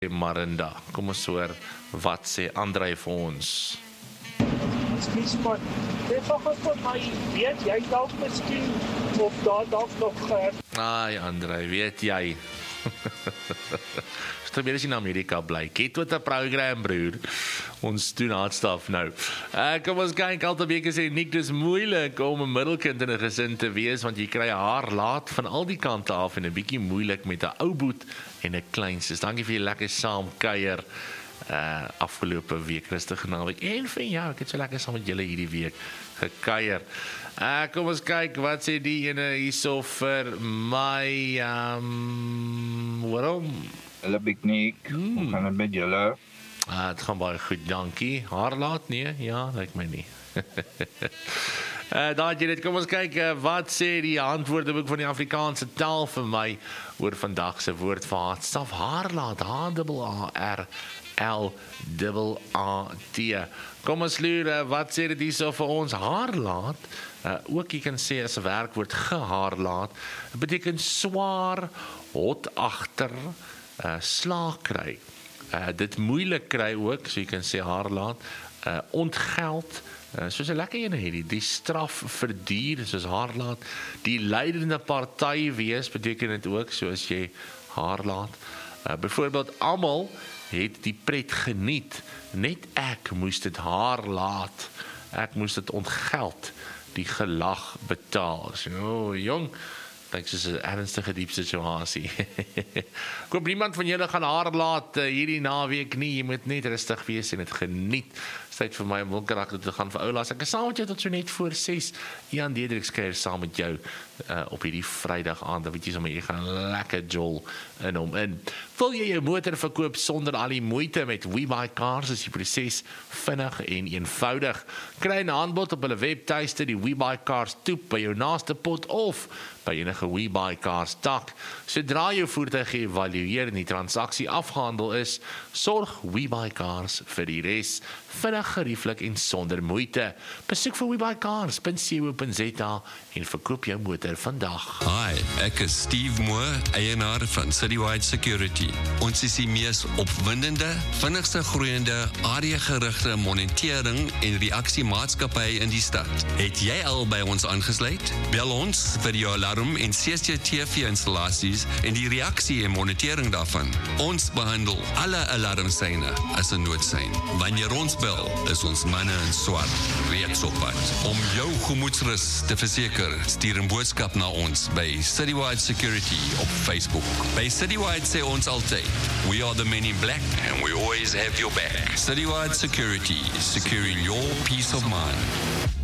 Marinda. Kom ons hoor, wat sê Andrei vir ons? Ekskuus man, dit volgens my weet jy dalk miskien of daar dalk nog Ai Andrei, weet jy Terwyl jy in Amerika bly, het wat 'n program broer. Ons doen hardstaf nou. Kom ons kyk, altyd week sê Nick, dis moeilik om 'n middelkind in 'n gesin te wees, want jy kry haar laat van al die kante af en 'n bietjie moeilik met 'n ou boet en 'n kleinsus. Dankie vir die lekker saam kuier. Afgelope week, rustige naweek. En vir jou, ek het so lekker saam met julle hierdie week gekuier. Kom ons kyk, wat sê die ene hierso vir my, waarom? Hallo Big Nick, hoe gaan het met julle? Het gaan baie goed, dankie. Haar laat, nee? Ja, lyk my nie. Daar jy dit, kom ons kyk, wat sê die antwoordeboek van die Afrikaanse taal vir my oor vandag se woord vir haarstaf, haarlaat, H-A-R-L-A-T. Kom ons loer, wat sê dit hierso vir ons, haarlaat, ook jy kan sê as 'n werkwoord gehaarlaat, beteken swaar, hot agter, slaag kry. Dit moeilik kry ook, so jy kan sê haarlaat, ontgeld, soos 'n lekker ene hierdie, die straf verduur, soos haarlaat, die leidende party wees, beteken dit ook, soos jy haarlaat. Byvoorbeeld, almal het die pret geniet, net ek moes dit haarlaat, ek moes dit ontgeld, die gelag betaal. So, jong, dit is 'n ernstige diep situasie. Ek hoop niemand van julle gaan haar laat hierdie naweek nie. Jy moet net rustig wees en dit geniet. Tyd vir my om Wilkerak te gaan vir oulaas. Ek is saam met jou tot so net voor 6. Ian Diedriks kuier saam met jou op hierdie Vrydag aand. Dan weet jy sommer jy gaan lekker jol in hom in. Wil jy jou motor verkoop sonder al die moeite met WeBuyCars, is die proses vinnig en eenvoudig. Kry 'n aanbod op hulle webtuiste, die WeBuyCars toep by jou naaste pot of by enige WeBuyCars tak. Sodra jou voertuig geëvalueer en die transaksie afgehandel is, sorg WeBuyCars vir die res. Vinnig, gerieflik en sonder moeite. Besoek vir WeBuyCars.co.za en verkoop jou motor vandag. Hi, ek is Steve Moore, eienaar van Citywide Security. Ons is die mees opwindende, vinnigste groeiende, areagerigte monitering en reaksiemaatskappy in die stad. Het jy al by ons aangesluit? Bel ons vir jou alarm en CCTV-installasies en die reaksie en monitering daarvan. Ons behandel alle alarmsyne as 'n noodsein. Wanneer ons bel, is ons manne in swart reeds op pad. Om jou gemoedsrus te verseker, stuur 'n boodskap na ons by Citywide Security op Facebook. By Citywide sê ons altyd, we are the men in black and we always have your back. Citywide Security, securing your peace of mind.